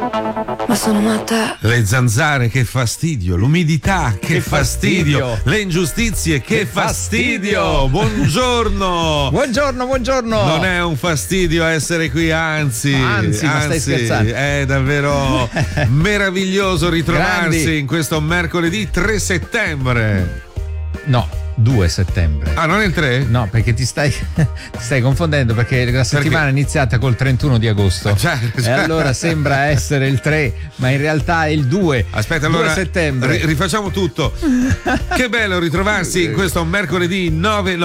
Ma sono matta. Le zanzare, che fastidio. L'umidità, che fastidio. Le ingiustizie, che fastidio. Buongiorno. Buongiorno. Non è un fastidio essere qui, anzi, ma stai scherzando. È davvero meraviglioso ritrovarsi Grandi. in questo mercoledì 3 settembre. No, 2 settembre. Ah, non è il 3? No, perché ti stai confondendo, perché la settimana è iniziata col 31 di agosto. Certo. E allora sembra essere il 3, ma in realtà è il 2. Aspetta, 2 allora settembre. rifacciamo tutto. Che bello ritrovarsi in questo mercoledì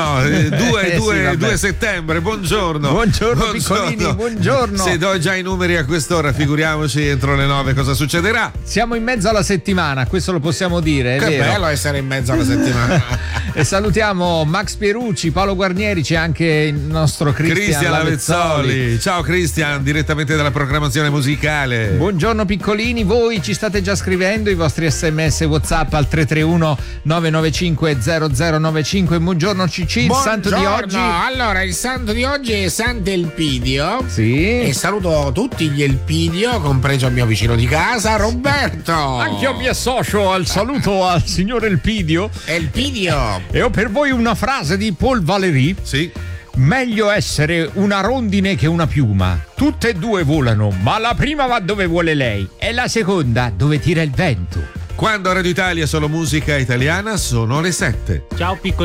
2 settembre. Buongiorno Piccolini, buongiorno. Se do già i numeri a quest'ora, figuriamoci entro le 9 cosa succederà. Siamo in mezzo alla settimana, questo lo possiamo dire, è Che vero. bello essere in mezzo alla settimana. E salutiamo Max Pierucci, Paolo Guarnieri, c'è anche il nostro Cristian Lavezzoli. Ciao Cristian, direttamente dalla programmazione musicale. Buongiorno piccolini, voi ci state già scrivendo i vostri sms WhatsApp al 331 995 0095. Buongiorno Cicci, il santo di oggi. Allora, il santo di oggi è Sant'Elpidio. Sì. E saluto tutti gli Elpidio, compreso il mio vicino di casa, Roberto. Anche io mi associo al saluto al signor Elpidio. Elpidio. E ho per voi una frase di Paul Valéry. Sì. Meglio essere una rondine che una piuma. Tutte e due volano, ma la prima va dove vuole lei e la seconda dove tira il vento. Quando a Radio Italia solo musica italiana sono le 7. Ciao piccoli.